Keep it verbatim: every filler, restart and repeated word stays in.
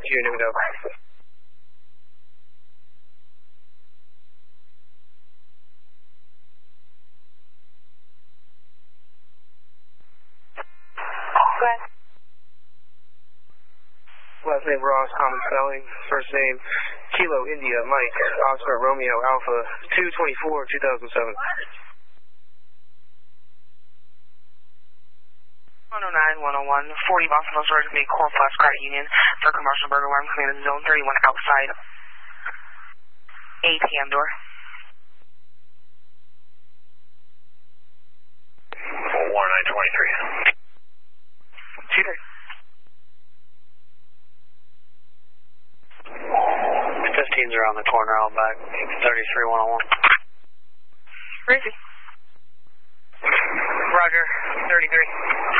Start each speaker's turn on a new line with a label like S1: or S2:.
S1: four Q New Dub.
S2: Go ahead.
S1: Last name Ross, common spelling. First name Kilo India Mike Oscar Romeo Alpha two twenty-four two thousand seven.
S2: one oh nine, one oh one, forty Boston Post Road, made Core Flash Credit Union for commercial burger alarm commanded zone thirty-one outside A P M door.
S3: one nine twenty-three.
S2: two three.
S3: fifteens around the corner, out back, thirty-three one oh one.
S2: Where is he?
S1: Roger, thirty-three.